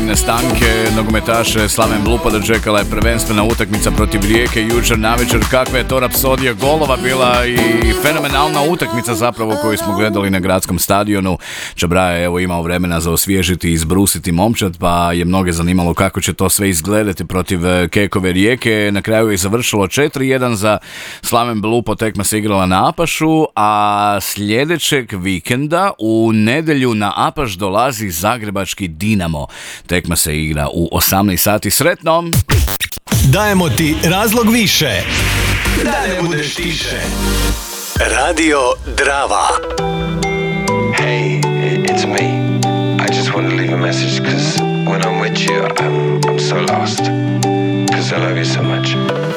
ozbiljne stanke. Nogometaše Slaven Blupa dočekala je prvenstvena utakmica protiv Rijeke jučer navečer. Kakva je to rapsodija golova bila i fenomenalna utakmica zapravo koju smo gledali na gradskom stadionu. Čabraja je evo imao vremena za osvježiti i izbrusiti momčad, pa je mnoge zanimalo kako će to sve izgledati protiv Kekove Rijeke. Na kraju je završilo 4-1 za Slaven Blupo, tekma se igrala na Apašu, a sljedećeg vikenda u nedjelju na Apaš dolazi zagrebački Dinamo. Tekma se igra u 18 sati. Sretno! Dajemo ti razlog više da ne budeš tiše. Radio Drava. Hey, it's me. I just want to leave a message because when I'm with you, I'm so lost. Because I love you so much.